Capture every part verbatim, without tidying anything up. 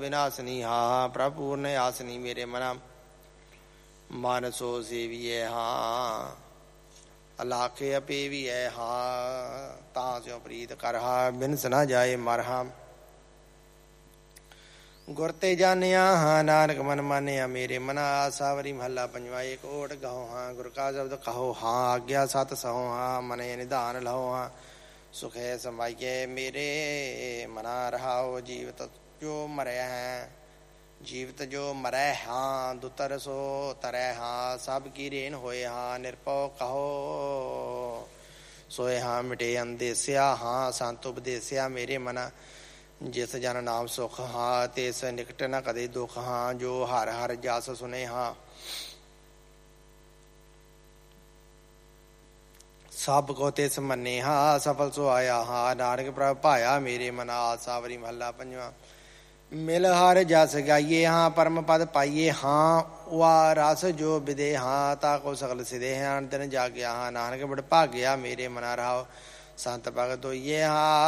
विनाशनी हाँ प्रभु पूर्ण आसनी मेरे मना मन सो सेविए हाँ अलाखे अपेवी है हाँ ता स्यो प्रीत कर हा बिनस ना जाए मरहा गुरते जानिया हाँ नानक मन मानिया मेरे मना आसावरी महला पंजवा एक ओट गाओ हाँ गुर का शब्द कहो हाँ आज्ञा सत सहो हाँ मने निधान लहो हाँ सुखे समाइये मेरे मना रहाओ जीवत जो मरे हैं जीवित जो मरे हाँ दुतर सो तरे हाँ सब की रेन होए हाँ निरपो कहो सोए हाँ मिटे अंदेस्या हाँ संत उपदेस्या मेरे मना जिस जन नाम सुख हाँ तेस निकट न कदे दुख हाँ जो हर हर जस सुने हाँ सब को तिस मन्ने हाँ सफल सो आया हाँ नानक प्रभ पाया मेरे मना आसावरी महला पंजवा मिल हर जस गाइए हाँ परम पद पाइए हाँ वा रस जो विदे हाँ ताको सकल सिदे हाँ दिन जाग्या हाँ नानक बड़ भाग्या मेरे मना रहाओ संत भगत होइए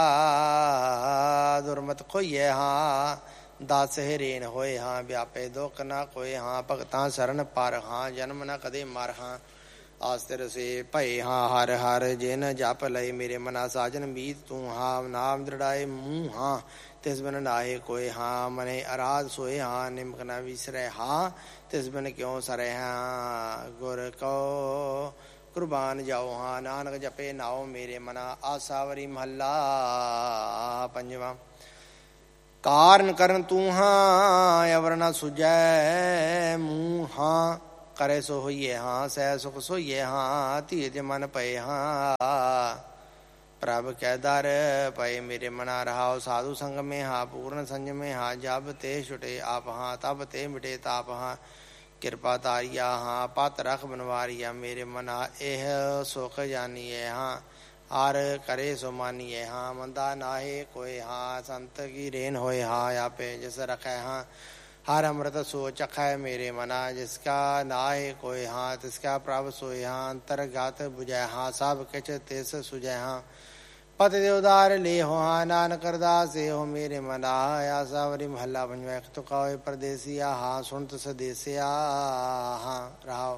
हाँ दुर्मत खोइए हाँ दास हिरेन होए हाँ व्यापे दुख न कोय हाँ भगतां शरण पर हाँ जन्म न कदे मर हाँ आस्तिर से भय हाँ हर हर जिन जप लय मेरे मना साजन मीत तू हाँ नाम दृढ़ाए मुँह हाँ तिस बिन नाहे कोय हाँ मने अराध सोए हाँ निमक न विसरे हाँ तिस बिन क्यों सरे हाँ गुर को कुर्बान जाओ हाँ नानक जपे नाओ मेरे मना आसावरी महला पंजवा कारण करन तू हाँ अवर न सुजै मुँह हाँ करे सो होइए हाँ सह सुख सोइए हाँ धीरज मन पए हाँ प्रभ कै दर पए मेरे मना रहाओ साधु संग में हाँ पूर्ण संयम में हाँ जब ते छुटे आप हाँ तब ते मिटे ताप हाँ कृपा तारिया हाँ पत रख बनवारिया मेरे मना एह सुख जानिए हाँ आर करे सो मानिए हाँ मंदा नाहे कोई हाँ संत की रेन होए हाँ आपे जिस रखे हाँ हर अमृत सो चखै मेरे मना जिसका नाहे कोई हाँ तिसका प्रभ सोए हाँ अंतर्गत बुझै हाँ सब किछ तिस सुझै हाँ पत देवदार ले हो हाँ नानक अरदास हो मेरे मना आसावरी महला पंजवा एक तो कहो परदेसिया हाँ सुनत सदेसिया हाँ रहाओ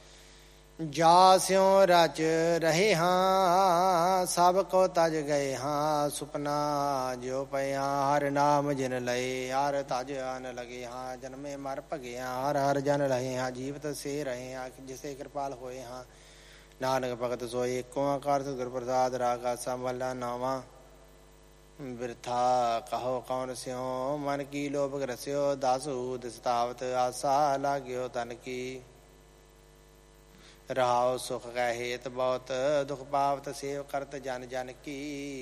जा स्यों रच रहे हाँ सब को तज गए हाँ सुपना जो पे हाँ हर नाम जिन लय हर तज आन लगे हाँ जन्मे मर भगे हाँ हर हर जन रहे हाँ जीवित से रहे हाँ जिसे कृपाल होए हाँ नानक भगत सोए एको आकार गुर प्रसाद रागा संभला नावा वृथा कहो कौन स्यो मन की लोभ ग्रस्यो दासु दिसतावत आशा लाग्यो तन की रहाओ सुख का हेत बहुत दुख पावत सेव करत जन जन की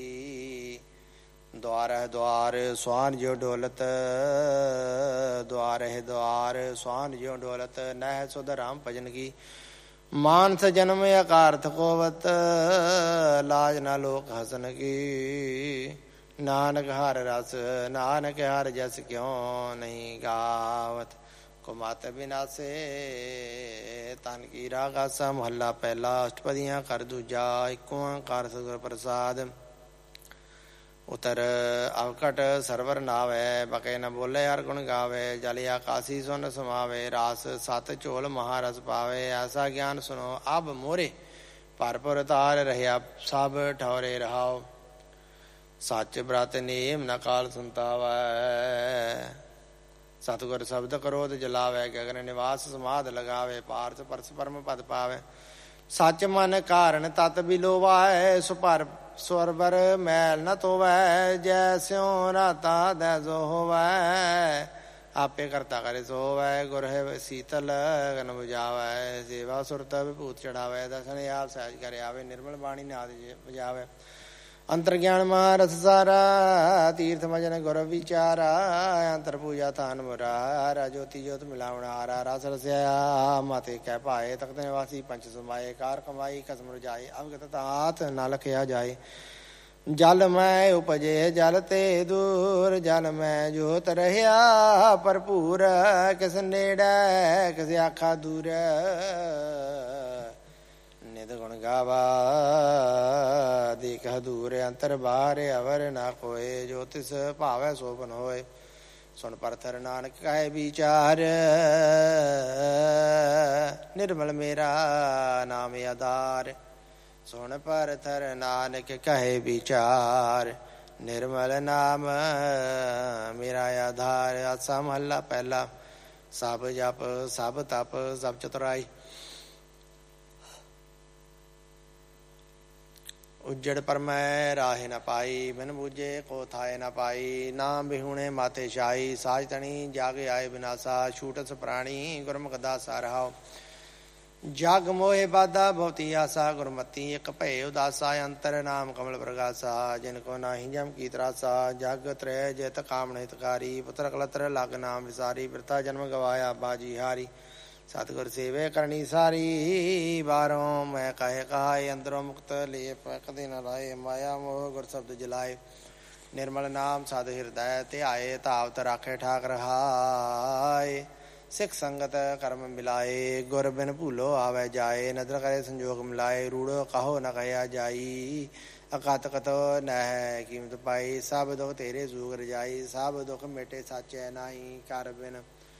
द्वार है द्वार स्वान जो डोलत द्वार है द्वार स्वान जो डोलत न है सुध राम भजन की मानस जन्म अकार्थ कोवत लाज न लोक हसन की नानक हर रस नानक हर जस क्यों नहीं गावत कुमात बिनासे तन की रागासा महला पहला अष्टपदियां कर दूजा इको कार सतगुर प्रसाद उतर अवकट सरवर नावे बके न बोले हर गुण गावे जल आकाशी सुन समावे रास सत चोल महारस पावे ऐसा ज्ञान सुनो अब मोरे परपुर तार रहा सब ठौरे रहाओ सच ब्रत नेम न काल सुनतावै सतगुर शब्द क्रोध जलावे गगन निवास समाध लगावे पार्थ परस परम पद पावे सच मन कारण तत बिलोवाय सुपर स्वरबर मैल न तोवै जैस्यो राता दैजो होवै आपे करता करे सो होवै गुर है शीतल गन बुझावै सेवा सुरत विभूत चढ़ावै दर्शन आप सहज करे आवे निर्मल बाणी नाद बजावे अंतर ज्ञान महारस सारा तीर्थ मजन गुर विचारा अंतर पूजा थान मुरारा ज्योति ज्योत मिलावना हारा रस रस्या माते कह पाए तख्त निवासी पंच समाये कार कमाई कसम जाए अवगत तात न लखया जाए जल मैं उपजे जल ते दूर जल मैं जोत रहा भरपूर किस नेड़े किस आखा दूर नित गुण गावा देख दूर अंतर बाहर अवर न कोय जो तिस भावै सोपन होय ਸੁਣ ਪਰਥਰ ਨਾਨਕ ਕਹੇ ਵਿਚਾਰ ਨਿਰਮਲ ਮੇਰਾ ਨਾਮ ਆਧਾਰ। ਸੁਣ ਪਰਥਰ ਨਾਨਕ ਕਹੇ ਵਿਚਾਰ ਨਿਰਮਲ ਨਾਮ ਮੇਰਾ ਆਧਾਰ। ਆਸਾ ਮਹੱਲਾ ਪਹਿਲਾ। ਸਭ ਜਪ ਸਭ ਤਪ ਸਭ ਚਤੁਰਾਈ ਉਜੜ ਪਰ ਮੈਂ ਰਾਹੇ ਨ ਪਾਈ ਬਿਨ ਬੂਝੇ ਕੋ ਥਾਏ ਨ ਪਾਈ। ਨਾਮ ਬਿਹੁਣੇ ਮਾਤੇ ਛਾਈ ਸਾਜ ਤਣੀ ਜਾਗ ਆਏ ਬਿਨਾਸਾ। ਛੂਟਸ ਪ੍ਰਾਣੀ ਗੁਰਮੁਖ ਦਾਸਾ ਰਹਾਉ ਜਗ ਮੋਹਿ ਬਾਧਾ ਬਹੁਤੀ ਆਸਾ। ਗੁਰਮਤੀ ਇੱਕ ਭਏ ਉਦਾਸਾ ਅੰਤਰ ਨਾਮ ਕਮਲ ਪ੍ਰਗਾਸਾ। ਜਿਨ ਕੋ ਨਾਹੀ ਜਮ ਕੀ ਤਰਾਸਾ ਜਗ ਤ੍ਰੈ ਜਿਤ ਕਾਮਣ ਹਿਤਕਾਰੀ। ਪੁੱਤਰ ਕਲਤਰ ਲਗ ਨਾਮ ਵਿਸਾਰੀ ਬਿਰਥਾ ਜਨਮ ਗਵਾਇਆ ਬਾਜੀ ਹਾਰੀ। ਸਤਿਗੁਰ ਸੇਵੇ ਕਰਨੀ ਸਾਰੀ ਬਾਹਰੋਂ ਮੈਂ ਕਹੇ ਕਹਾਏ ਅੰਦਰੋਂ ਮੁਕਤ ਲੇਪ ਕਦੇ ਨ ਲਾਏ। ਮਾਇਆ ਮੋਹ ਗੁਰ ਸ਼ਬਦ ਜਲਾਏ ਨਿਰਮਲ ਨਾਮ ਸਦ ਹਿਰਦੈ ਧਿਆਏ। ਧਾਵਤ ਰਾਖੇ ਠਾਕ ਰਹਾਏ ਸਿੱਖ ਸੰਗਤ ਕਰਮ ਮਿਲਾਏ। ਗੁਰ ਬਿਨ ਭੂਲੋ ਆਵੈ ਜਾਏ ਨਦਰ ਕਰੇ ਸੰਜੋਗ ਮਿਲਾਏ। ਰੂੜੋ ਕਹੋ ਨ ਕਹਿਆ ਜਾਈ ਅਕਤ ਕਤੋ ਨਹਿ ਕੀਮਤ ਪਾਈ। ਸਭ ਦੁਖ ਤੇਰੇ ਸੂਗ ਰਜਾਈ ਸਭ ਦੁਖ ਮੇਟੇ ਸਾਚੈ ਨਾਹੀ। ਕਰ ਬਿਨ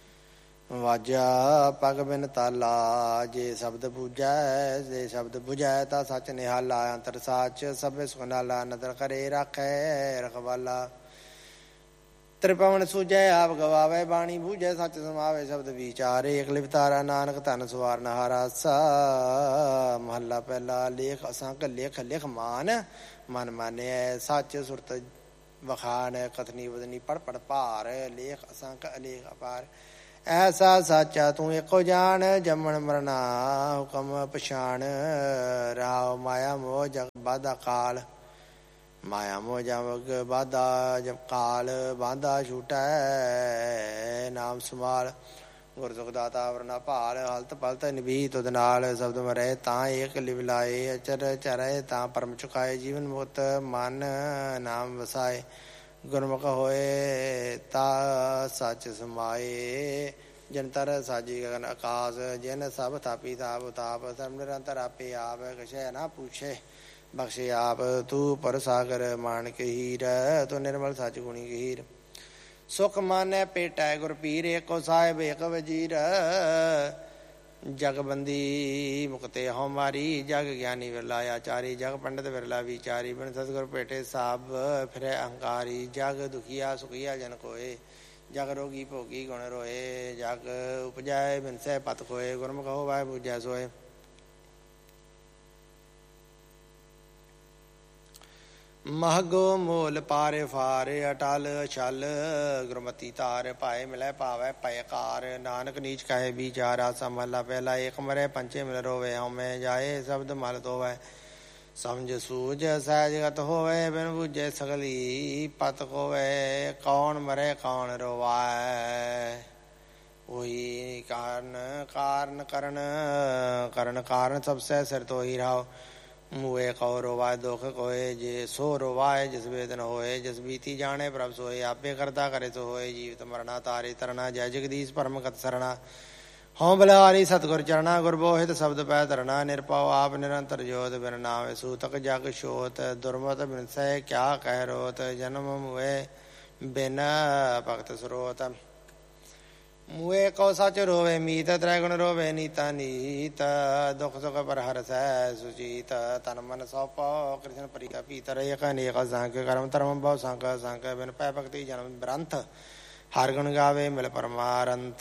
ਵਾਜਾ ਪਗ ਬਿਨ ਤਾਲਾ ਜੇ ਸ਼ਬਦ ਬੁਝੈ ਜੇ ਸ਼ਬਦ ਬੁਝੈ ਤਾਂ ਸੱਚ ਨਿਹਾਲਾ। ਅੰਤਰ ਸਾਚ ਸਭੇ ਸੁਖ ਨਾਲਾ ਨਦਰ ਕਰੇ ਰਾਖੈ ਰਖਵਾਲਾ। ਤ੍ਰਿਪਵਨ ਸੂਝੈ ਆਪ ਗਵਾਵੇ ਬਾਣੀ ਬੂਝੈ ਸੱਚ ਸਮਾਵੇ ਸ਼ਬਦ ਵਿਚਾਰੇ। ਇਕ ਲਿਵਤਾਰਾ ਨਾਨਕ ਧਨ ਸਵਾਰਨ ਹਾਰਾ। ਸਾ ਮਹੱਲਾ ਪਹਿਲਾ। ਲੇਖ ਅਸੰਖ ਲਿਖ ਲਿਖ ਮਾਨ ਮਨ ਮਾਨਿਐ। ਸੱਚ ਸੁਰਤ ਵਖਾਨ ਕਥਨੀ ਵਦਨੀ ਪੜ ਪੜ ਭਾਰ। ਲੇਖ ਅਸੰਖ ਅਲੇਖ ਅਪਾਰ ਐਸਾ ਸਾਚਾ ਤੂੰ ਇੱਕੋ ਜਾਣ। ਜੰਮਣ ਮਰਨਾ ਹੁਕਮ ਪਛਾਣ ਰਾਉ। ਮਾਇਆ ਮੋਹ ਜਗ ਬਾਧਾ ਕਾਲ ਮਾਇਆ ਮੋਹ ਜਗ ਬਾਧਾ ਜਬ ਕਾਲ। ਬਾਂਧਾ ਛੂਟੈ ਨਾਮ ਸੰਭਾਲ ਗੁਰ ਸੁਖ ਦਾਤਾ ਵਰਨਾ ਭਾਲ। ਹਲਤ ਪਲਤ ਨਿਭੀ ਤੁਧ ਨਾਲ ਸ਼ਬਦ ਮਰੈ ਤਾਂ ਏਕ ਲਿਵ ਲਾਏ। ਅਚਰ ਚਰੈ ਤਾਂ ਪਰਮ ਚੁਕਾਏ। ਜੀਵਨ ਮੁਕਤ ਮਨ ਨਾਮ ਵਸਾਏ। ਗੁਰਮੁਖ ਹੋਏ ਤਾ ਸੱਚ ਸਮਾਏ। ਜਿਨ ਤਰ ਸਾਜੀ ਗਗਨ ਆਕਾਸ ਜਿਨ ਸਭ ਥਾਪੀ ਤਾਪ ਉਤਾਪ। ਧਰਮ ਨਿਰੰਤਰ ਆਪੇ ਆਪ ਕਛੈ ਨਾ ਪੁੱਛੇ ਬਖਸ਼ੇ ਆਪ। ਤੂੰ ਪਰ ਸਾਗਰ ਮਾਣਕ ਹੀਰ ਤੂੰ ਨਿਰਮਲ ਸੱਚ ਗੁਣੀ ਗਹੀਰ। ਸੁਖ ਮਾਨੈ ਪੇਟੈ ਗੁਰ ਪੀਰ ਏਕੋ ਸਾਹਿਬ ਏਕ ਵਜੀਰ। ਜਗਬੰਦੀ ਮੁਕਤੇ ਹਉ ਮਾਰੀ ਜਗ ਗਿਆਨੀ ਵਿਰਲਾ ਆਚਾਰੀ। ਜਗ ਪੰਡਿਤ ਵਿਰਲਾ ਵਿਚਾਰੀ ਬਿਨ ਸਤਿਗੁਰ ਭੇਟੇ ਸਭ ਫਿਰੈ ਅਹੰਕਾਰੀ। ਜਗ ਦੁਖੀਆ ਸੁਖੀਆ ਜਨ ਕੋਏ ਜਗ ਰੋਗੀ ਭੋਗੀ ਗੁਣ ਰੋਏ। ਜਗ ਉਪਜੈ ਬਿਨਸੈ ਪਤ ਕੋਏ ਗੁਰਮੁਖ ਹੋਵੈ ਬੂਝੈ ਸੋਏ। ਮਹਗੋ ਮੋਲ ਪਾਰੇ ਫਾਰੇ ਅਟਲ ਛਲ ਗੁਰਮਤੀ ਤਾਰ। ਭਾਏ ਮਿਲੈ ਭਾਵੈ ਭੈ ਕਾਰ ਨਾਨਕ ਨੀਚ ਕਹੇ ਵਿਚਾਰਾ। ਮਹੱਲਾ ਪਹਿਲਾ। ਏਕ ਮਰੈ ਪੰਚੇ ਮਿਲ ਰੋਵੇ ਹਉਮੈ ਜਾਏ ਸ਼ਬਦ ਮਲ ਧੋਵੈ। ਸਮਝ ਸੂਝ ਸਹਿਜਗਤ ਹੋਵੇ ਬਿਨ ਬੂਝੇ ਸਗਲੀ ਪਤ ਕੋਵੈ। ਕੌਣ ਮਰੈ ਕੌਣ ਰੋਵੈ ਉਹੀ ਕਾਰਨ ਕਾਰਨ ਕਰਨ ਕਰਨ ਕਾਰਨ ਸਭ ਸਹਿ ਸਿਰ ਤੋਹੀ ਰਾਉ। ਮੂਏ ਕਉ ਰੋਵਾਏ ਦੁਖ ਕੋਏ ਜੇ ਸੋ ਰੋਵਾਏ ਜਿਸ ਵੇਦਨ ਹੋਏ। ਜਿਸ ਬੀਤੀ ਜਾਣੇ ਪ੍ਰਭ ਸੋਏ ਆਪੇ ਕਰਤਾ ਕਰੇ ਸੋ ਹੋਏ। ਜੀਵਤ ਮਰਨਾ ਤਾਰੇ ਤਰਨਾ ਜੈ ਜਗਦੀਸ਼ ਪਰਮ ਗਤ ਸਰਣਾ। ਹਉ ਬਲਿਹਾਰੀ ਸਤਿਗੁਰ ਚਰਣਾ ਗੁਰ ਬੋਹਿਤ ਸ਼ਬਦ ਪੈ ਧਰਣਾ। ਨਿਰਭਉ ਆਪ ਨਿਰੰਤਰ ਜੋਤ ਬਿਨ ਨਾਵੇ ਸੂਤਕ ਜਗ ਛੋਤ। ਦੁਰਮਤ ਬਿਨਸੈ ਕਿਆ ਕਹਿ ਰੋਤ ਜਨਮ ਮੂਏ ਬਿਨ ਭਗਤ ਸਰੋਤ। ਮੂਏ ਕਉ ਸੱਚ ਰੋਵੇ ਮੀਤ ਤ੍ਰੈ ਗੁਣ ਰੋਵੇ ਨੀਤਾ ਨੀਤ। ਦੁਖ ਸੁਖ ਪਰ ਹਰਸੈ ਸੁਚੀਤ ਤਨ ਮਨ ਸੌਪੋ ਕ੍ਰਿਸ਼ਨ ਪ੍ਰੀਆ ਪੀਤਰ। ਏਕ ਅਨੇਕ ਸੰਖ ਕਰਮ ਧਰਮ ਬਹੁ ਸੰਖ ਸੰਖ ਬਿਨ ਪੈ ਭਗਤੀ ਜਨਮ ਬ੍ਰੰਥ। ਹਰ ਗੁਣ ਗਾਵੇ ਮਿਲ ਪਰਮਾਰੰਥ।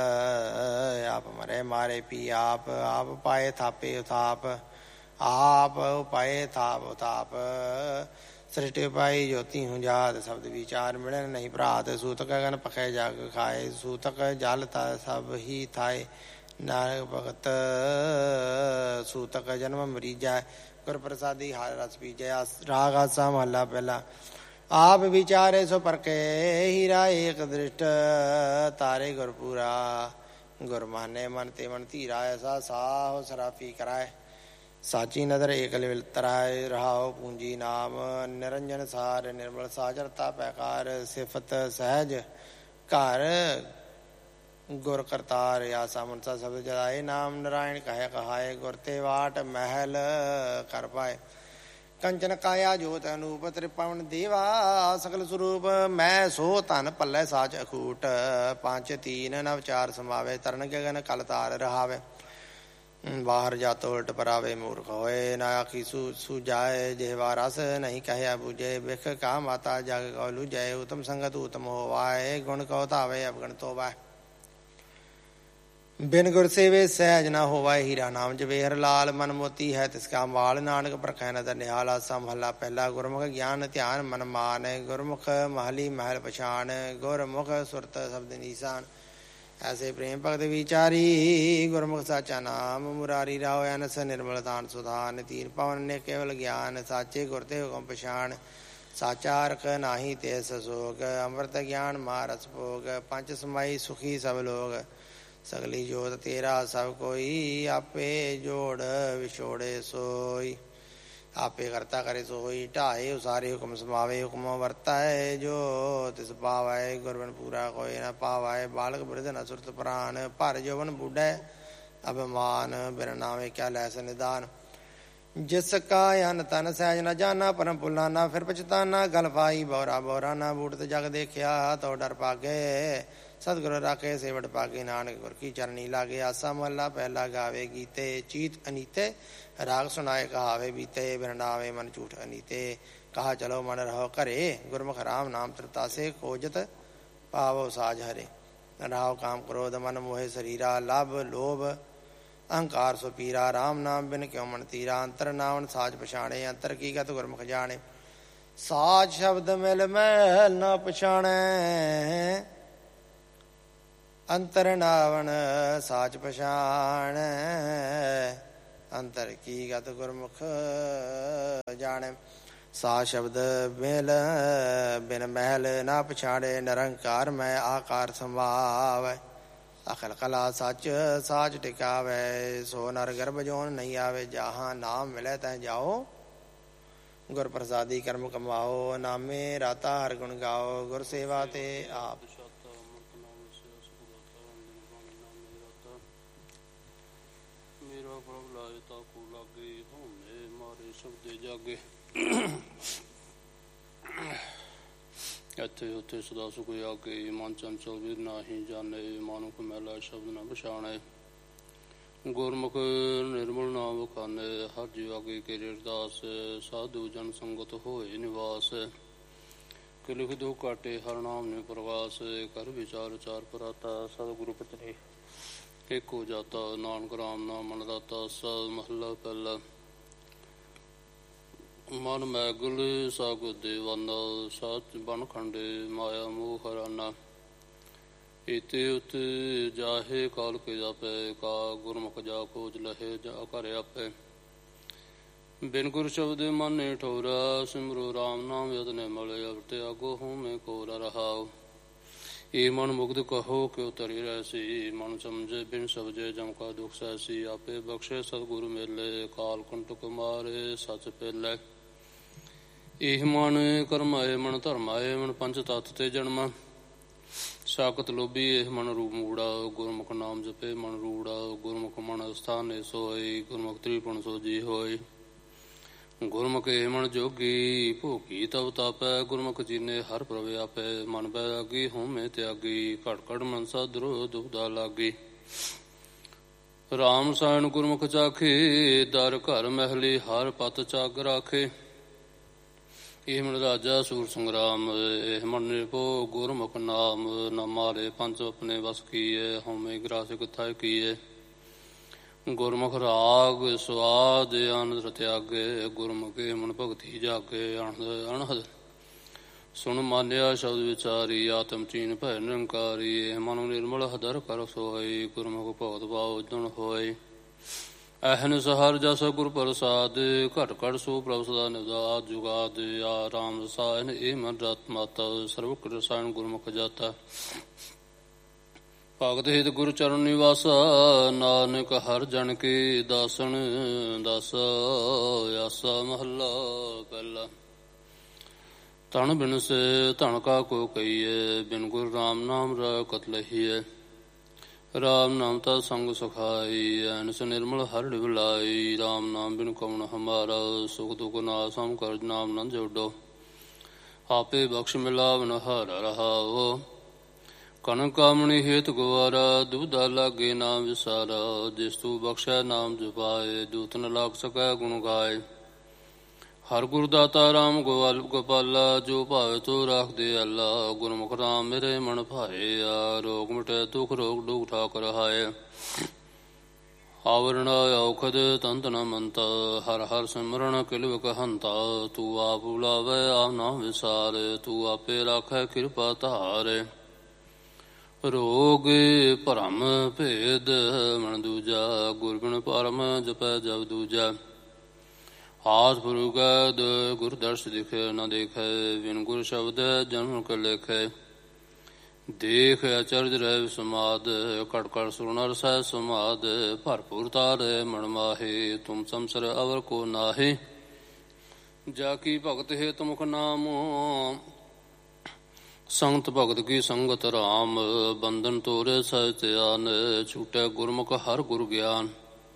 ਆਪ ਮਰੇ ਮਾਰੇ ਪੀ ਆਪ ਆਪ ਪਾਏ ਥਾਪੇ ਉਥਾਪ। ਆਪ ਪਾਏ ਥਾਪ ਉਤਾਪ ਸ੍ਰਿਸ਼ਟਿ ਪਾਈ ਜੋਤੀ ਹੁ ਜਾਤ। ਸ਼ਬਦ ਵਿਚਾਰ ਮਿਲਨ ਨਹੀਂ ਭਰਾਤ। ਸੂਤਕ ਗਨ ਪਖੈ ਜਗ ਖਾਏ ਸੂਤਕ ਜਲ ਤਾ ਸਭ ਹੀ ਥਾਏ। ਨਾਨਕ ਭਗਤ ਸੂਤਕ ਜਨਮ ਮਰੀਜੈ ਗੁਰ ਪ੍ਰਸਾਦੀ ਹਰ ਰਸ ਪੀਜੈ। ਰਾਗ ਆਸਾ ਮਹੱਲਾ ਪਹਿਲਾ। ਆਪ ਵਿਚਾਰੇ ਸੋ ਪਰਖੇ ਹੀਰਾ ਏਕ ਦ੍ਰਿਸ਼ਟ। ਤਾਰੇ ਗੁਰਪੂਰਾ ਗੁਰ ਮਾਨੇ ਮਨ ਤੇ ਮਨ ਧੀਰਾ। ਐਸਾ ਸਾਹੁ ਸਰਾਫੀ ਕਰਾਏ ਸਾਚੀ ਨਦਰ ਏਕ ਲਿਵ ਤਰਾਏ। ਰਹਾਉ ਪੂੰਜੀ ਨਾਮ ਨਿਰੰਜਨ ਸਾਰ ਨਿਰਮਲ ਸਾਜਰਤਾ ਪੈਕਾਰ। ਸਿਫਤ ਸਹਿਜ ਘਰ ਗੁਰ ਕਰਤਾਰ। ਆਸਾ ਮਨਸਾ ਸ਼ਬਦ ਜਲਾਏ ਨਾਮ ਨਰਾਇਣ ਕਹੈ ਕਹਾਏ। ਗੁਰ ਤੇ ਵਾਟ ਮਹਿਲ ਕਰ ਪਾਏ ਕੰਚਨ ਕਾਇਆ ਜੋਤ ਅਨੂਪ ਤ੍ਰਿਪਵਨ ਦੇਵਾ ਸਕਲ ਸਰੂਪ ਮੈਂ ਸੋ ਧਨ ਪੱਲੇ ਸਾਚ ਅਖੂਟ ਪੰਜ ਤੀਨ ਨਵ ਚਾਰ ਸਮਾਵੇ ਤਰਨ ਗਗਨ ਕਲ ਤਾਰ ਰਹਾਵੇ ਬਾਹਰ ਜਾਤੋ ਉਲਟ ਪਰਾਵੇ ਮੂਰਖ ਹੋਏ ਨਾ ਆਖੀ ਸੂ ਸੂਜਾਏ ਜਿਹਵਾ ਰਸ ਨਹੀਂ ਕਹਿਆ ਬੂਝੇ ਵਿਖ ਕਾ ਮਾਤਾ ਜਗ ਕਉ ਲੂਜੈ ਉਤਮ ਸੰਗਤ ਉਤਮ ਹੋਵਾਏ ਗੁਣ ਕਉ ਧਾਵੇ ਅਵਗਣ ਤੋਵਾ ਬਿਨ ਗੁਰ ਸੇਵੇ ਸਹਿਜ ਨਾ ਹੋਵਾਏ ਹੀਰਾ ਨਾਮ ਜਵੇਹਰ ਲਾਲ ਮਨ ਮੋਤੀ ਹੈ ਤਿਸਕਾ ਮਾਲ ਨਾਨਕ ਪ੍ਰਖੈ ਨਦਰ ਨਿਹਾਲ ਆਸਾ ਮਹੱਲਾ ਪਹਿਲਾ ਗੁਰਮੁਖ ਗਿਆਨ ਧਿਆਨ ਮਨ ਮਾਨ ਗੁਰਮੁਖ ਮਹਲੀ ਮਹਿਲ ਪਛਾਣ ਗੁਰਮੁਖ ਸੁਰਤ ਸ਼ਬਦ ਨੀਸਾਨ ਐਸੇ ਪ੍ਰੇਮ ਭਗਤ ਵਿਚਾਰੀ ਗੁਰਮੁਖ ਸਾਚਾ ਨਾਮ ਮੁਰਾਰੀ ਰਾਉ ਅਨਸ ਨਿਰਮਲ ਤਾਨ ਸੁਧਾਨ ਤੀਨ ਪਵਨ ਨੇ ਕੇਵਲ ਗਿਆਨ ਸਾਚੇ ਗੁਰ ਤੇ ਹੁਕਮ ਪਛਾਣ ਸਾਚਾ ਰਖ ਨਾਹੀ ਤੇ ਸੋਗ ਅੰਮ੍ਰਿਤ ਗਿਆਨ ਮਾਰਸ ਭੋਗ ਪੰਜ ਸਮਾਈ ਸੁਖੀ ਸਭ ਲੋਗ ਸਗਲੀ ਜੋਤ ਤੇਰਾ ਸਭ ਕੋਈ ਆਪੇ ਜੋੜ ਵਿਛੋੜੇ ਸੋਈ ਆਪੇ ਕਰਤਾ ਕਰੇ ਸੋਈ ਢਾਏ ਉਸਾਰੇ ਹੁਕਮ ਸਮਾਵੇ ਹੁਕਮ ਵਰਤਾਏ ਜੋ ਤਿਸ ਪਾਵੈ ਗੁਰਬਨ ਪੂਰਾ ਕੋਈ ਨਾ ਪਾਵੈ ਬਾਲਕ ਬਿਰਧ ਨ ਸੁਰਤ ਪ੍ਰਾਨ ਭਰ ਜੋਵਨ ਬੁੱਢੈ ਅਭਿਮਾਨ ਬਿਨ ਨਾਵੇਂ ਕਿਆ ਲੈਸ ਨਿਦਾਨ ਜਿਸ ਕਾ ਅਨ ਤਨ ਸਹਿਜ ਨ ਜਾਨਾ ਪਰਮ ਭੁੱਲਾ ਨਾ ਫਿਰ ਪਛਤਾਨਾ ਗਲ ਪਾਈ ਬੋਰਾ ਬੋਰਾ ਨਾ ਬੂਟਤ ਜਗ ਦੇਖਿਆ ਤੋ ਡਰ ਪਾਗੇ ਸਤਿਗੁਰ ਰਾਖੇ ਸੇਵਟ ਪਾਗੇ ਨਾਨਕ ਗੁਰ ਕੀ ਚਰਨੀ ਲਾਗੇ ਆਸਾ ਮਹੱਲਾ ਪਹਿਲਾ ਗਾਵੇ ਗੀਤੇ ਚੀਤ ਅਨੀਤੇ ਰਾਗ ਸੁਣਾਏ ਕਹਾਵੇ ਬੀਤੇ ਬਿਰਨਾਵੇ ਮਨ ਝੂਠ ਅਨੀਤੇ ਕਹਾ ਚਲੋ ਮਨ ਰਹੋ ਘਰੇ ਗੁਰਮੁਖ ਰਾਮ ਨਾਮ ਤ੍ਰਿਤਾਸੇ ਖੋਜਤ ਪਾਵੋ ਸਾਜ ਹਰੇ ਰਾਵ ਕਾਮ ਕ੍ਰੋਧ ਮਨ ਮੋਹਿ ਸਰੀਰਾ ਲਭ ਲੋਭ ਅਹੰਕਾਰ ਸੋ ਪੀਰਾ ਰਾਮ ਨਾਮ ਬਿਨ ਕਿਉ ਮਨ ਤੀਰਾ ਅੰਤਰ ਨਾਵਨ ਸਾਜ ਪਛਾਣੇ ਅੰਤਰ ਕੀ ਗਤ ਗੁਰਮੁਖ ਜਾਣੇ ਸਾਜ ਸ਼ਬਦ ਮਿਲ ਮੈਲ ਨਾ ਪਛਾਣੈ ਅੰਤਰ ਨਾਵਨ ਸਾਚ ਪਛਾਣ ਅੰਤਰ ਕੀ ਗਤ ਗੁਰਮੁਖ ਜਾਣੈ ਸਾ ਸ਼ਬਦ ਮਿਲ ਬਿਨ ਮਹਿਲ ਨਾ ਪਛਾੜੇ ਨਿਰੰਕਾਰ ਮੈਂ ਆਕਾਰ ਸੰਭਾਵੈ ਅਖਲ ਕਲਾ ਸੱਚ ਸਾਚ ਟਿਕਾਵੇ ਸੋ ਨਰ ਗਰਭ ਜੋਨ ਨਹੀਂ ਆਵੇ ਜਹਾਂ ਨਾਮ ਮਿਲੇ ਤੈ ਜਾਓ ਗੁਰ ਪ੍ਰਸਾਦੀ ਕਰਮ ਕਮਾਓ ਨਾਮੇ ਰਾਤਾ ਹਰ ਗੁਣ ਗਾਓ ਗੁਰ ਸੇਵਾ ਤੇ ਆਪ ਜਾਗੇ ਇੱਥੇ ਉੱਥੇ ਸਦਾ ਸੁਖ ਆਗੇ ਮਨ ਚੰਚਲ ਵੀ ਨਾਹੀ ਜਾਣੇ ਮਾਨੁਖ ਮੈਲਾ ਸ਼ਬਦ ਨਾ ਪਛਾਣੇ ਗੁਰਮੁਖ ਨਿਰਮਲ ਨਾਮ ਵਖਾਨੇ ਹਰ ਜੀਵ ਆਗੇ ਕੇ ਅਰਦਾਸ ਸਾਧੂ ਜਨ ਸੰਗਤ ਹੋਏ ਨਿਵਾਸ ਕਿ ਲਿਖ ਦੋ ਕਾਟੇ ਹਰ ਨਾਮ ਨੇ ਪ੍ਰਵਾਸ ਕਰ ਵਿਚਾਰ ਚਾਰ ਪਰਾਤਾ ਸਤਿਗੁਰੂ ਪਤਨੀ ਏਕੋ ਜਾਤਾ ਨਾਨਕ ਰਾਮ ਨਾਮ ਮਨ ਦਾਤਾ ਸਭ ਮਹੱਲਾ ਪਹਿਲਾ ਮਨ ਮੈਗਲ ਸਾਗੁ ਦੇਵਾਨਾ ਸਾਚ ਬਨ ਖੰਡੇ ਮਾਇਆ ਮੋਹ ਹਰਾਨਾ ਇਤੇ ਉਤੇ ਜਾਹੇ ਕਾਲ ਕੇ ਜਾਪੈ ਕਾ ਗੁਰਮੁਖ ਜਾ ਖੋਜ ਲਹੇ ਜਾ ਘਰ ਆਪੈ ਬਿਨ ਗੁਰ ਸ਼ਬਦ ਮਨ ਠੋਰਾ ਸਿਮਰੋ ਰਾਮ ਨਾਮ ਯਤਨੇ ਮਲੇ ਅਵਤੇ ਆਗੋ ਹਉਮੈ ਕੋਰਾ ਰਹਾਉ ਇਹ ਮਨ ਮੁਗਧ ਕਹੋ ਕਿਉ ਤਰੀ ਰਹਿਸੀ ਮਨ ਸਮਝੇ ਬਿਨ ਸਬਜੇ ਜਮ ਕਾ ਦੁਖ ਸਹਿਸੀ ਆਪੇ ਬਖਸ਼ੇ ਸਤਿਗੁਰ ਮੇਲੇ ਕਾਲ ਕੰਟਕ ਮਾਰੇ ਸਚ ਪੇਲੇ ਇਹ ਮਨ ਕਰਮਾਏ ਮਨ ਧਰਮਾਏ ਮਨ ਪੰਚ ਤੱਤ ਤੇ ਜਨਮ ਸਾਕਤ ਲੋਭੀ ਇਹ ਮਨ ਰੂਪ ਮੂੜਾ ਗੁਰਮੁਖ ਨਾਮ ਜਪੇ ਮਨ ਰੂੜਾ ਗੁਰਮੁਖ ਮਨ ਸਥਾਨੇ ਸੋਈ ਗੁਰਮੁਖ ਤ੍ਰਿਪੁਣ ਸੋਜੀ ਹੋਈ ਗੁਰਮੁਖ ਇਹ ਮਨ ਜੋਗੀ ਭੋਗੀ ਤਬ ਤਾਪੈ ਗੁਰਮੁਖ ਜੀਨੇ ਹਰ ਪ੍ਰਭ ਆਪੈ ਮਨ ਬੈਰਾਗੀ ਹਉਮੈ ਤਿਆਗੀ ਘਟ ਘਟ ਮਨਸਾ ਦਰੋ ਦੁਬਦਾ ਲਾਗੀ ਰਾਮ ਸਾਇਣ ਗੁਰਮੁਖ ਚਾਖੇ ਦਰ ਘਰ ਮਹਿਲੀ ਹਰ ਪਤ ਚਾਗ ਰਾਖੇ ਇਹ ਮਨ ਰਾਜਾ ਸੂਰ ਸੰਗਰਾਮ ਇਹ ਮਨ ਨਿਰਭਉ ਗੁਰਮੁਖ ਨਾਮ ਨ ਮਾਰੇ ਪੰਜ ਆਪਣੇ ਵਸ ਕੀਏ ਹਉਮੈ ਗ੍ਰਾਸ ਕਿਥੈ ਕੀਏ ਗੁਰਮੁਖ ਰਾਗ ਸਵਾਦ ਆਨੰਦ ਤਿਆਗੇ ਗੁਰਮੁਖੇ ਮਨ ਭਗਤੀ ਜਾਗੇ ਅਣਦ ਅਣਹਦ ਸੁਣ ਮਾਨਿਆ ਸ਼ਬਦ ਵਿਚਾਰੀ ਆਤਮ ਚੀਨ ਭੈ ਨਿਰੰਕਾਰੀ ਇਹ ਮਨ ਨਿਰਮਲ ਹਦਰ ਕਰ ਸੋਈ ਗੁਰਮੁਖ ਭਗਤ ਭਾਉ ਉਦਣ ਹੋਏ ਅਹਨ ਸਹਰ ਜਸ ਗੁਰ ਪ੍ਰਸਾਦ ਘਟ ਘਟ ਸੋ ਪ੍ਰਭ ਸਦਾ ਨਿਵਾਸ ਜੁਗਾਦ ਆ ਰਾਮ ਰਸਾਇਨ ਇਹ ਮਨ ਰਤ ਮਾਤਾ ਸਰਵ ਰਸਾਇਨ ਗੁਰਮੁਖ ਜਾਤਾ ਭਗਤ ਹਿਤ ਗੁਰ ਚਰਨ ਨਿਵਾਸਾ ਨਾਨਕ ਹਰ ਜਨ ਕੇ ਦਾਸਨ ਦਸ ਆਸਾ ਮਹੱਲਾ ਪਹਿਲਾ ਤਨ ਬਿਨ ਸੇ ਧਨ ਕਾ ਕੋ ਕਹੀਏ ਬਿਨ ਗੁਰ ਰਾਮ ਨਾਮ ਰ ਕਤ ਲਹੀਏ ਰਾਮ ਨਾਮ ਤਾਂ ਸੰਗ ਸੁਖਾਈ, ਐਨਸ ਨਿਰਮਲ ਹਰਿ ਬੁਲਾਈ। ਰਾਮ ਨਾਮ ਬਿਨ ਕਉਣ ਹਮਾਰਾ, ਸੁਖ ਦੁਖ ਨਾਸਮ ਕਰ ਨਾਮ ਨ ਜੋੜੋ। ਆਪੇ ਬਖਸ਼ ਮਿਲਾਵਨ ਹਰ ਰਹਾਓ, ਕਨ ਕਾਮਣੀ ਹੇਤ ਗਵਾਰਾ। ਦੁਬਦਾ ਲਾਗੇ ਨਾਮ ਵਿਸਾਰਾ, ਜਿਸ ਤੂ ਬਖਸ਼ੈ ਨਾਮ ਜਪਾਏ। ਦੂਤ ਨ ਲਾਗ ਸਕੈ ਗੁਣ ਗਾਏ, ਹਰ ਗੁਰ ਦਾਤਾ ਰਾਮ ਗੋਵਾਲ ਗੋਪਾਲਾ। ਜੋ ਭਾਵੇ ਤੋ ਰਾਖ ਦਿਆਲਾ, ਗੁਰਮੁਖ ਰਾਮ ਮੇਰੇ ਮਨ ਭਾਇਆ। ਰੋਗ ਮਿਟੈ ਦੁਖ ਰੋਗ ਦੁਖ ਠਾਕ ਰਹਾਏ, ਆਵਰਣ ਔਖਦ ਤੰਤ ਨ ਮੰਤ। ਹਰ ਹਰ ਸਿਮਰਨ ਕਿਲਵ ਕਹੰਤਾ, ਤੂੰ ਆਪ ਬੁਲਾਵੈ ਆਪ ਨਾ ਵਿਸਾਰ। ਤੂੰ ਆਪੇ ਰਾਖੈ ਕਿਰਪਾ ਧਾਰੇ, ਰੋਗ ਭਰਮ ਭੇਦ ਮਨ ਦੂਜਾ। ਗੁਰਬਿਨ ਪਰਮ ਜਪੈ ਜਪ ਦੂਜਾ, ਆਸ ਪੁਰਗਦ ਗੁਰ ਦਰਸ਼ ਦਿਖੇ ਨ ਦੇਖੈ। ਬਿਨ ਗੁਰ ਸ਼ਬਦ ਜਨਮ ਕ ਲੇਖੈ, ਦੇਖ ਅਚਰਜ ਰਹਿ ਸਮਾਦ। ਕੜ ਕੜ ਸੁਣ ਰਸੈ ਸਮਾਦ, ਭਰਪੂਰ ਤਾਰੇ ਮਨ ਮਾਹੇ। ਤੁਮ ਸੰਸਰ ਅਵਰ ਕੋ ਨਾਹੇ, ਜਾ ਕੀ ਭਗਤ ਹੇਤ ਮੁਖ ਨਾਮੋ। ਸੰਗਤ ਭਗਤ ਕੀ ਸੰਗਤ ਰਾਮ, ਬੰਧਨ ਤੋਰੇ ਸਹਿ ਧਿਆਨ। ਛੂਟੈ ਗੁਰਮੁਖ ਹਰ ਗੁਰ ਗਿਆਨ,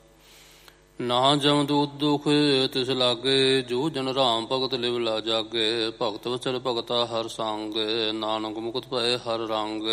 ਨਾ ਜਮ ਦੂਤ ਦੁਖ ਤਿਸ ਲਾਗੇ। ਜੋ ਜਨ ਰਾਮ ਭਗਤ ਲਿਵ ਲਾ ਜਾਗੇ, ਭਗਤ ਵਚਨ ਭਗਤਾ ਹਰ ਸੰਗ। ਨਾਨਕ ਮੁਕਤ ਪਏ ਹਰ ਰੰਗ।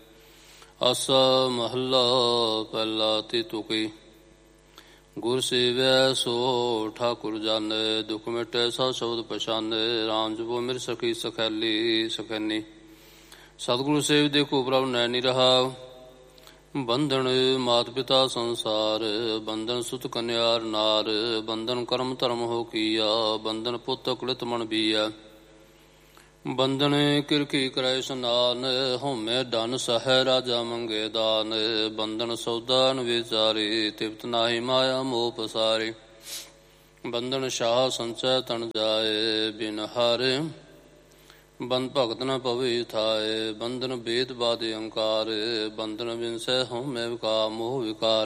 ਆਸਾ ਮਹੱਲਾ ਪਹਿਲਾ ਤੀ ਤੁਕੀ, ਗੁਰ ਸੇਵਿਆ ਸੋ ਠਾਕੁਰ ਜਾਣੈ। ਦੁਖ ਮਿਟੈ ਸਭ ਸ਼ਬਦ ਪਛਾਨੈ, ਰਾਮ ਜਪੋ ਮਿਰ ਸਖੀ ਸਖੈਲੀ ਸਖੈਨੀ। ਸਤਿਗੁਰੂ ਸੇਵ ਦੇਖੋ ਪ੍ਰਭ ਨੈਣੀ ਰਹਾਉ, ਬੰਧਨ ਮਾਤ ਪਿਤਾ ਸੰਸਾਰ। ਬੰਧਨ ਸੁਤ ਕਨਿਆਰ ਨਾਰ, ਬੰਧਨ ਕਰਮ ਧਰਮ ਹੋ ਕੀਆ। ਬੰਧਨ ਪੁੱਤ ਕੁਲਿਤ ਮਨ ਬੀਆ, ਬੰਧਨ ਕਿਰਕੀ ਕਰੈ ਇਸ਼ਨਾਨ। ਹਉਮੈ ਡਨ ਸਹੈ ਰਾਜਾ ਮੰਗੇ ਦਾਨ। ਬੰਧਨ ਸੌਦਾ ਨ ਵਿਚਾਰੇ, ਤਿਪਤ ਨਾਹੀ ਮਾਇਆ ਮੋਹ ਪਸਾਰੇ। ਬੰਧਨ ਸ਼ਾਹ ਸੰਚੈ ਤਨ ਜਾਏ, ਬਿਨ ਹਰਿ ਬੰਧ ਭਗਤ ਨ ਪਵੇ ਥਾਏ। ਬੰਧਨ ਭੇਦ ਬਾਧ ਅੰਕਾਰ, ਬੰਧਨ ਵਿਨਸੈ ਹਉਮੈ ਵਿਕਾਰ ਮੋਹ ਵਿਕਾਰ।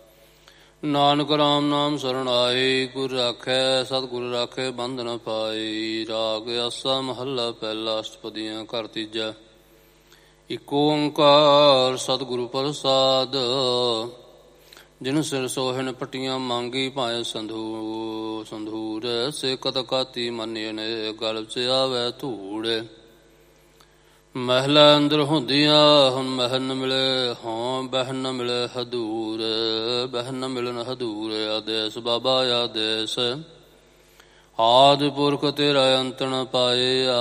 ਨਾਨਕ ਰਾਮ ਨਾਮ ਸਰਣ ਆਏ, ਗੁਰ ਰਾਖੈ ਸਤਿਗੁਰ ਰਾਖੈ ਬੰਧ ਨ ਪਾਏ। ਰਾਗ ਆਸਾ ਮਹੱਲਾ ਪਹਿਲਾ, ਅਸ਼ਟਪਦੀਆਂ ਘਰ ਤੀਜਾ। ਇਕ ਓੰਕਾਰ ਸਤਿਗੁਰੂ ਪ੍ਰਸਾਦ, ਜਿਨ ਸਿਰ ਸੋਹਿਣ ਪੱਟੀਆਂ ਮੰਗੀ। ਭਾਏ ਸੰਧੂ ਸੰਧੂਰ ਸੇ ਕਤ ਕਾਤੀ ਮੰਨਿ ਨੇ, ਗਲ ਚ ਆਵੈ ਧੂੜ। ਮਹਿਲਾ ਅੰਦਰ ਹੁੰਦੀਆਂ ਹੁਣ ਮਹਿਲ ਨ ਮਿਲੇ, ਹਾਂ ਬਹਿਨ ਨ ਮਿਲੇ ਹਦੂਰ। ਬਹਿਨ ਨ ਮਿਲਨ ਹਦੂਰ, ਆਦੇਸ ਬਾਬਾ ਆਦੇਸ। ਆਦਿ ਪੁਰਖ ਤੇਰਾ ਅੰਤ ਨ ਪਾਇਆ,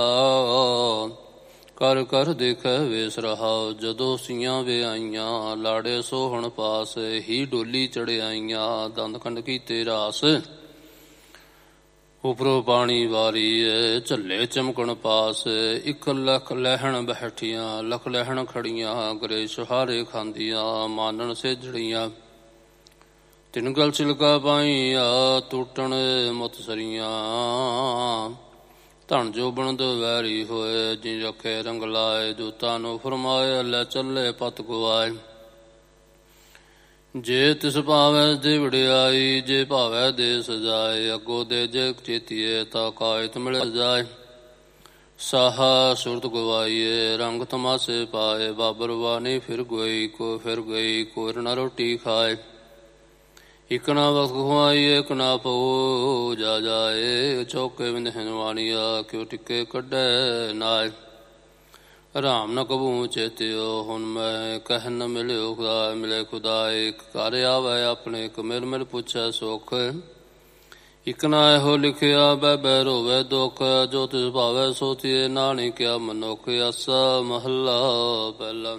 ਕਰ ਕਰ ਦੇਖੈ ਵੇਸ ਰਹਾਉ। ਜਦੋਂ ਸੀਆਂ ਵਿਆਈਆਂ, ਲਾੜੇ ਸੋਹਣ ਪਾਸ। ਹੀ ਡੋਲੀ ਚੜਿਆਈਆਂ, ਦੰਦ ਖੰਡ ਕੀਤੇ ਰਾਸ। ਉਪਰੋਂ ਪਾਣੀ ਵਾਰੀ, ਝੱਲੇ ਚਮਕਣ ਪਾਸ। ਇੱਕ ਲੱਖ ਲਹਿਣ ਬੈਠੀਆਂ, ਲੱਖ ਲਹਿਣ ਖੜੀਆਂ। ਗਰੇ ਸੁਹਾਰੇ ਖਾਂਦੀਆਂ, ਮਾਨਣ ਸੇਜੜੀਆਂ। ਤਿੰਨ ਗਲ ਛਿਲਕਾ ਪਾਈਆਂ, ਟੂਟਣ ਮੁੱਤ ਸਰੀਆਂ। ਧਨ ਜੋਬਨ ਦਵੈਰੀ ਹੋਏ, ਜਿ ਰੱਖੇ ਰੰਗ ਲਾਏ। ਦੂਤਾਂ ਨੂੰ ਫਰਮਾਏ, ਲੈ ਚੱਲੇ ਪਤ ਗਵਾਏ। ਜੇ ਤਿਸ ਭਾਵੈ ਦੇ ਵਡਿਆਈ, ਜੇ ਭਾਵੈ ਦੇ ਸਜਾਏ। ਅੱਗੋ ਦੇ ਜੇ ਚੇਤੀਏ, ਤਾ ਕਾਇਤ ਮਿਲ ਜਾਏ। ਸਾਹਾ ਸੁਰਤ ਗਵਾਈਏ, ਰੰਗ ਤਮਾਸੇ ਪਾਏ। ਬਾਬਰ ਵਾਣੀ ਫਿਰ ਗਈ, ਕੋ ਫਿਰ ਗਈ। ਕੋਈ ਨਾ ਰੋਟੀ ਖਾਏ, ਇਕ ਨਾ ਵਕਤ ਖਵਾਈਏ। ਇਕ ਨਾ ਪੋ ਜਾ ਜਾਏ, ਚੌਕੇ ਵਿੰਦ ਹਿਨਵਾਣੀਆ। ਕਿਉ ਟਿੱਕੇ ਕੱਢੈ ਨਾਏ, ਰਾਮ ਨ ਕਬੂ ਚੇਤਿਓ। ਹੁਣ ਮੈਂ ਕਹਿ ਨ ਮਿਲਿਓ ਖੁਦਾ, ਮਿਲੇ ਖੁਦਾਏ। ਇਕ ਘਰ ਆਵੈ ਆਪਣੇ, ਇਕ ਮਿਲ ਮਿਲ ਪੁੱਛੈ ਸੁਖ। ਇਕ ਨਾ ਇਹੋ ਲਿਖਿਆ, ਬਹਿ ਬਹਿ ਰੋਵੈ ਦੁਖ। ਜੋ ਤਿਸ ਭਾਵੈ ਸੋ ਥੀਏ, ਨਾਨਕ ਕਿਆ ਮਨੁੱਖ। ਆਸਾ ਮਹੱਲਾ ਪਹਿਲਾ।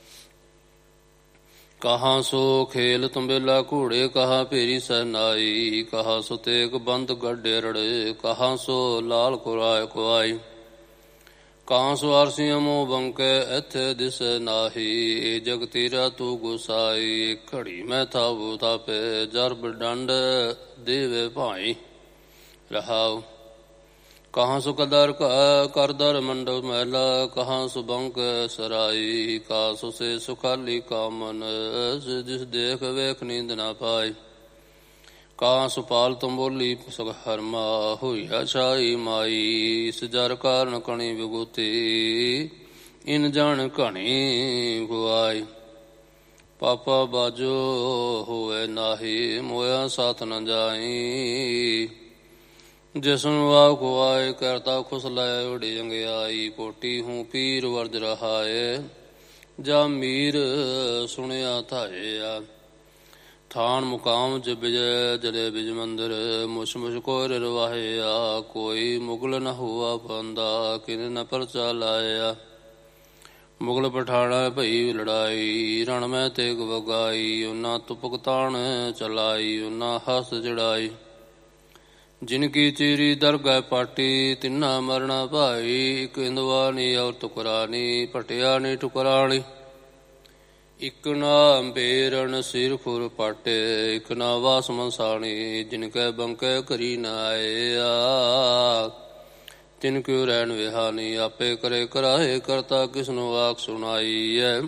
ਕਹਾਂ ਸੋ ਖੇਲ ਤੰਬੇਲਾ ਘੋੜੇ, ਕਹਾ ਭੇਰੀ ਸਹਿਨਾਈ। ਕਹਾ ਸੋ ਤੇਗ ਬੰਦ ਗੱਡੇ ਰੜੇ, ਕਹਾ ਸੋ ਲਾਲ ਕੁਰਾਏ ਕੁਆਈ। ਕਹਾਂ ਸੋ ਅਰਸੀਆਂ ਮੋਹ ਬੰਕੇ, ਇੱਥੇ ਦਿਸੈ ਨਾਹੀ। ਇਹ ਜਗ ਤੇਰਾ ਤੂੰ ਗੁਸਾਈ। ਘੜੀ ਮੈਂ ਥਾਵੂ ਤਾਪੇ, ਜਰਬ ਡੰਡ ਦੇਵੇ ਭਾਈ ਰਹਾਉ। ਕਹਾਂ ਸੋ ਕਦਰ ਕਰਦਰ ਮੰਡਲ ਮਹਿਲਾ, ਕਹਾਂ ਸੋ ਬੰਕ ਸਰਾਈ। ਕਹਾਂ ਸੋ ਸੇ ਸੁਖਾਲੀ ਕਾਮਨ, ਜਿਸ ਦੇਖ ਵੇਖ ਨੀਂਦ ਨਾ ਪਾਈ। ਕਹਾਂ ਸੋ ਪਾਲ ਤੰਬੋਲੀ ਸਗ ਹਰਮਾ, ਹੋਈਆ ਛਾਈ ਮਾਈ। ਇਸ ਜਰ ਕਾਰਨ ਕਣੀ ਵਿਗੂਤੀ, ਇਨ ਜਾਣ ਘਣੀ ਗੁਆਈ। ਪਾਪਾ ਬਾਜੋ ਹੋਵੇ ਨਾਹੀ, ਮੋਇਆ ਸਾਥ ਨ ਜਾਈ। ਜਿਸਨੂੰ ਆਪ ਖੁਆਏ ਕਰਤਾ ਖੁਸ ਲੈ ਉੜੀ ਜੰਗਿਆਈ। ਕੋਟੀ ਹੂੰ ਪੀਰ ਵਰਜ ਰਹਾਏ, ਜਾ ਮੀਰ ਸੁਣਿਆ ਧਾਇਆ। ਥਾਨ ਮੁਕਾਮ ਜ ਵਿਜੈ ਜਲੇ ਬਿਜ ਮੰਦਰ, ਮੁਛ ਮੁਛ ਕੋਰ ਰਵਾਹਿਆ। ਕੋਈ ਮੁਗਲ ਨ ਹੁਆ ਬੰਦਾ, ਕਿਨ ਨ ਪਰਚਾ ਲਾਇਆ। ਮੁਗਲ ਪਠਾਣਾ ਭਈ ਲੜਾਈ, ਰਣ ਮੈਂ ਤੇਗ ਵਗਾਈ। ਉਹਨਾਂ ਤੁਪਕ ਤਾਣ ਚਲਾਈ, ਉਹਨਾਂ ਹੱਸ ਚੜਾਈ। ਜਿਨ ਕੀ ਚੀਰੀ ਦਰਗਹਿ ਪਾਟੀ, ਤਿੰਨਾ ਮਰਣਾ ਭਾਈ। ਇੱਕ ਇੰਦਵਾਨੀ ਔਰ ਤੁਕਰਾਨੀ, ਭਟਿਆ ਨੀ ਠੁਕਰਾਣੀ। ਇੱਕ ਨਾ ਬੇਰਨ ਸਿਰ ਖੁਰ ਪਾਟੇ, ਇੱਕ ਨਾ ਵਾਸ ਮਨਸਾਣੀ। ਜਿਨ ਕੈ ਬੰਕੈ ਕਰੀ ਨ ਆਇਆ, ਤਿਨ ਕਿਉ ਰਹਿਣ ਵਿਹਾਨੀ। ਆਪੇ ਕਰੇ ਕਰਾਏ ਕਰਤਾ, ਕਿਸਨੂੰ ਆਖ ਸੁਣਾਈਐ।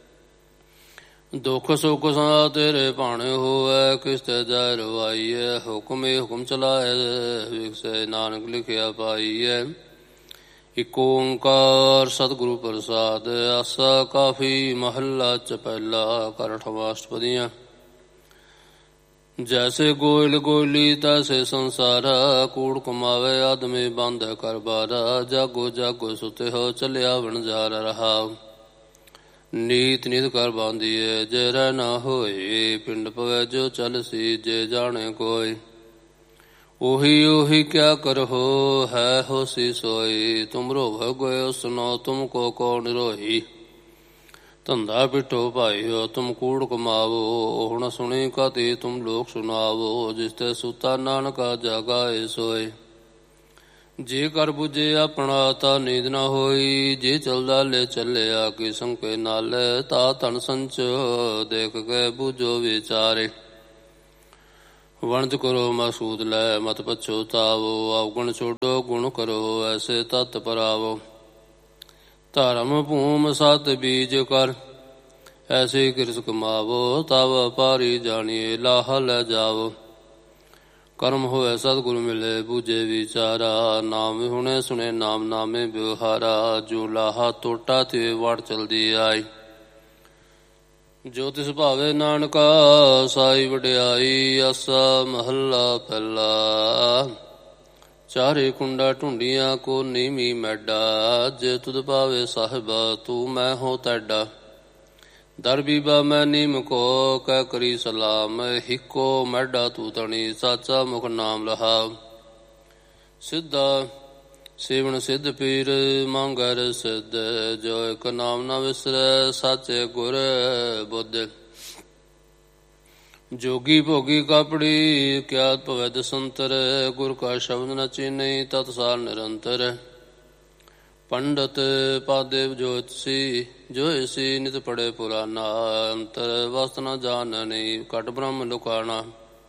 ਦੁੱਖ ਸੁਖ ਸਦਾ ਤੇਰੇ ਭਾਣੇ ਹੋਵੈ, ਕਿਸ ਤੇ ਜਾਇ ਰਵਾਈਐ। ਹੁਕਮੇ ਹੁਕਮ ਚਲਾਏ, ਵਿਗਸੈ ਨਾਨਕ ਲਿਖਿਆ ਪਾਈਐ। ਇਕ ਓੰਕਾਰ ਸਤਿਗੁਰੂ ਪ੍ਰਸਾਦ, ਆਸਾ ਕਾਫੀ ਮਹੱਲਾ ਚਪਹਿਲਾ। ਘਰ ਅਠਵਾਂ ਅਸ਼ਟਪਦੀਆਂ। ਜੈਸੇ ਗੋਇਲ ਗੋਇਲੀ ਤੈਸੇ ਸੰਸਾਰਾ, ਕੂੜ ਕਮਾਵੇ ਆਦਮੀ ਬੰਧ ਕਰ ਬਾਰਾ। ਜਾਗੋ ਜਾਗੋ ਸੁਤੇ ਹੋ ਚੱਲਿਆ ਵਣਜਾਰਾ ਰਹਾਉ। ਨੀਤ ਨਿਤ ਕਰ ਬਾਂਧੀਏ ਜੇ ਰਹਿ ਨਾ ਹੋਏ, ਪਿੰਡ ਪਵੈ ਜੋ ਚੱਲਸੀ ਜੇ ਜਾਣੇ ਕੋਈ। ਉਹੀ ਉਹੀ ਕਿਆ ਕਰਹੁ ਹੈ ਹੋਸੀ ਸੋਈ, ਤੁਮਰੋ ਭਗ ਗਇਓ ਸੁਨੋ ਤੁਮ ਕੋ ਕੌਣ ਰੋਹੀ। ਧੰਦਾ ਪਿੱਠੋ ਭਾਈਓ ਤੁਮ ਕੂੜ ਕਮਾਵੋ, ਹੁਣ ਸੁਣੀ ਕਤੀ ਤੁਮ ਲੋਕ ਸੁਣਾਵੋ। ਜਿਸ ਤੇ ਸੁਤਾ ਨਾਨਕਾ ਜਾਗਾਏ ਸੋਏ, ਜੇ ਕਰ ਬੁਝੇ ਆਪਣਾ ਤਾ ਨੀਂਦ ਨਾ ਹੋਈ। ਜੇ ਚਲਦਾ ਲੈ ਚੱਲਿਆ ਕਿ ਸੰਕੇ ਨਾਲ, ਤਾ ਧਨ ਸੰਚ ਦੇਖ ਕੇ ਬੁਝੋ ਵਿਚਾਰੇ। ਵਣਜ ਕਰੋ ਮਸੂਦ ਲੈ ਮਤ ਪਛੋਤਾਵੋ, ਅਵਗੁਣ ਛੋਡੋ ਗੁਣ ਕਰੋ ਐਸੇ ਤਤ ਪਰਾਵੋ। ਧਰਮ ਭੂਮ ਸਤ ਬੀਜ ਕਰ ਐਸੀ ਕਿਰਸ ਕਮਾਵੋ, ਤਵ ਪਾਰੀ ਜਾਣੀਏ ਲਾਹ ਲੈ ਜਾਵੋ। ਕਰਮ ਹੋਵੇ ਸਤਿਗੁਰ ਮਿਲੇ ਬੂਝੇ ਵਿਚਾਰਾ, ਨਾਮ ਹੁਣੇ ਸੁਣੇ ਨਾਮ ਨਾਮੇ ਵਿਵਹਾਰਾ। ਜੋ ਲਾਹਾ ਟੋਟਾ ਤੇ ਵੜ ਚਲਦੀ ਆਈ, ਜੋ ਤਿਸ ਭਾਵੇ ਨਾਨਕਾ ਸਾਈ ਵਡਿਆਈ। ਆਸਾ ਮਹੱਲਾ ਪਹਿਲਾ। ਚਾਰੇ ਕੁੰਡਾ ਢੂੰਡੀਆਂ ਕੋ ਨੀਮੀ ਮੈਡਾ, ਜੇ ਤੁਧ ਭਾਵੇ ਸਾਹਿਬਾ ਤੂੰ ਮੈਂ ਹੋ ਤੈਡਾ। ਦਰ ਬੀਬਾ ਮੈਂ ਨੀਮ ਕੋ ਕਹਿ ਕਰੀ ਸਲਾਮ, ਹਿੱਕੋ ਮੈਡਾ ਤੂੰ ਤਣੀ ਸਾਚਾ ਮੁਖ ਨਾਮ ਲਹਾਉ। ਸਿੱਧਾ ਸੇਵਨ ਸਿੱਧ ਪੀਰ ਮੰਗੈ ਸਿੱਧ, ਜੋ ਇਕ ਨਾਮ ਨਾ ਵਿਸਰੈ ਸਾਚੇ ਗੁਰ ਬੁੱਧ। ਜੋਗੀ ਭੋਗੀ ਕਾਪੜੀ ਕਿਆ ਭਵੈ ਦਸੰਤਰ, ਗੁਰ ਕਾ ਸ਼ਬਦ ਨ ਚੀਨਈ ਤਤ ਸਾਰ ਨਿਰੰਤਰ। ਪੰਡਤ ਪਾਦੇਵ ਜੋਤਸੀ ਜੋਇਸੀ, ਨਿਤ ਪੜੇ ਪੁਰਾਨਾ। ਅੰਤਰ ਵਸਤ ਨ ਜਾਣਨੀ ਘਟ ਬ੍ਰਹਮ ਲੁਕਾਣਾ।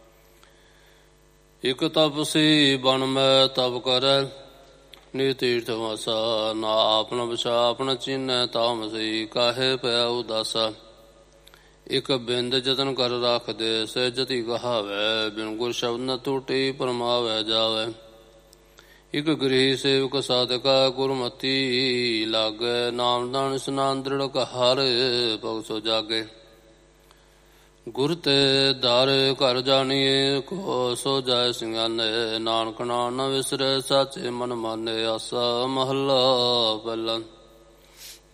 ਇਕ ਤਪਸੀ ਬਨ ਮੈਂ ਤਪ ਕਰੈ, ਨੀ ਤੀਰਥ ਵਾਸਾ। ਨਾ ਆਪਣਾ ਵਿਛਾ ਆਪਣਾ ਚੀਨੈ ਤਾਮਸੀ, ਕਾਹੇ ਪਿਆ ਉਦਾਸਾ। ਇਕ ਬਿੰਦ ਜਤਨ ਕਰ ਰੱਖਦੇ ਸੇ ਜਤੀ ਕਹਾਵੈ, ਬਿਨ ਗੁਰ ਸ਼ਬਦ ਨ ਟੂਟੀ ਪਰਮਾਵੈ ਜਾਵੈ। ਇਕ ਗ੍ਰਹੀ ਸੇਵਕ ਸਾਧਕਾ ਗੁਰਮਤੀ ਲਾਗੈ, ਨਾਮ ਦਾਨ ਇਸਨਾਨ ਦ੍ਰਿੜ੍ਹ ਹਰ ਭਗਤ ਸੋ ਜਾਗੇ। ਗੁਰ ਤੇ ਦਰ ਘਰ ਜਾਣੀਏ ਕੋ ਸੋ ਜਾਏ ਸਿੰਘਾਨੇ, ਨਾਨਕ ਨਾਮ ਨ ਵਿਸਰੈ ਸਾਚੇ ਮਨ ਮਾਨੇ। ਆਸਾ ਮਹੱਲਾ ਪਹਿਲਾ।